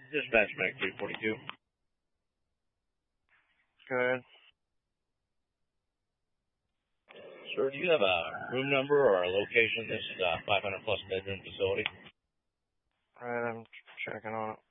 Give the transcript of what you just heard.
Dispatch Mac 342. Go ahead. Sir, do you have a room number or a location? This is a 500 plus bedroom facility. All right, I'm checking on it.